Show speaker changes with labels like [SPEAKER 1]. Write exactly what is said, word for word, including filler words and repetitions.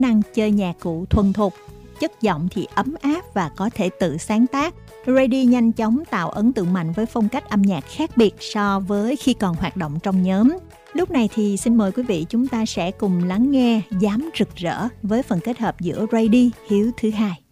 [SPEAKER 1] năng chơi nhạc cụ thuần thục, chất giọng thì ấm áp và có thể tự sáng tác. Radie nhanh chóng tạo ấn tượng mạnh với phong cách âm nhạc khác biệt so với khi còn hoạt động trong nhóm. Lúc này thì xin mời quý vị chúng ta sẽ cùng lắng nghe Dám Rực Rỡ với phần kết hợp giữa Radie, Hiếu thứ hai.